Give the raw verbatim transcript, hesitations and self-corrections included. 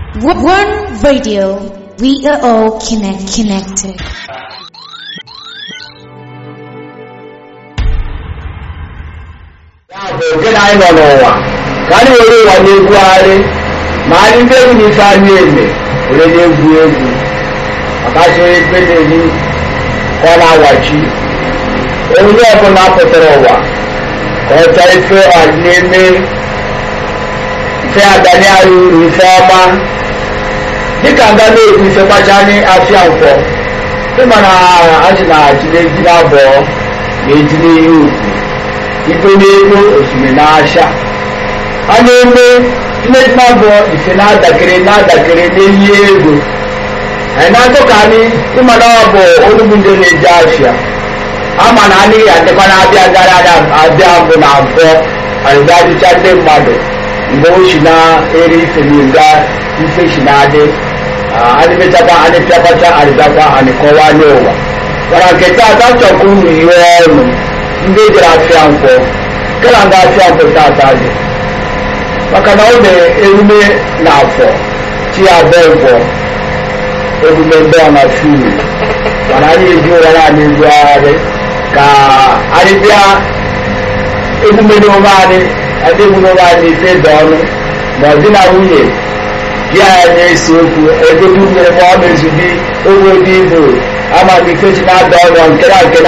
One radio, we are all connect, connected. Good night, Manoa. Can you really want to go out? My name is Fanny. Radio Guru. Akashi Penny. Kona Wachi. Only upon Apotorowa. Kotaifo Adneme. Fair Daniel Reformer. Dika ngane ife bachani afianfo imana ajina ajile ginabo yejini yu itoneko osimena asha aneme inetmabo ife na dakere na dakere ne yego ena to kani imana abo olubunde ne jafia amana ani atekwana abia gara abia mbo na afo alidadi chande mmado mbo shina eri ife ninga ife shinade alibetapa alipapata alibapa alikowa nyowa waraketa atacho kunu yono ndejera afianfo kala nga afianfo tataje wakana ode erume nafo ti abefo erume ndo na funi wanani ejo wala ni jare ka alibia erume no mane ade mu no mane te dono mo dina wuye ya ne soku egodu ngere mo amezubi owo dibo ama bi keji na do no nkera nkera